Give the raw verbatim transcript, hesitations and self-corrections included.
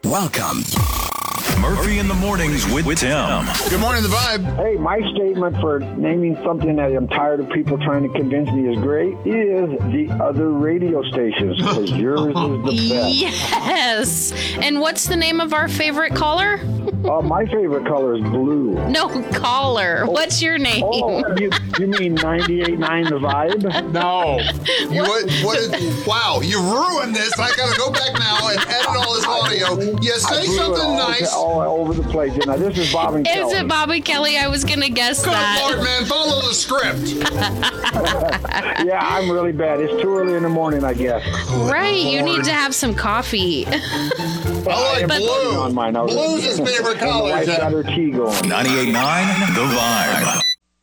Welcome. Murphy in the Mornings with, with Tim. Good morning, The Vibe. Hey, my statement for naming something that I'm tired of people trying to convince me is great is the other radio stations, because yours is the best. Yes. And what's the name of our favorite caller? Uh, my favorite color is blue. No, caller. Oh. What's your name? Oh, you, you mean ninety-eight point nine The Vibe? No. You what? What is? Wow, you ruined this. I got to go back now and edit all this audio. You say something all, nice. All over the place, didn't I? This is Bob and Is Kelly. Is it Bob and Kelly? I was going to guess Good that. Lord, man. Follow the script. Yeah, I'm really bad. It's too early in the morning, I guess. Right. You need to have some coffee. I like blue. On mine. Blue's his favorite color. Got her tea going. ninety-eight point nine The Vibe.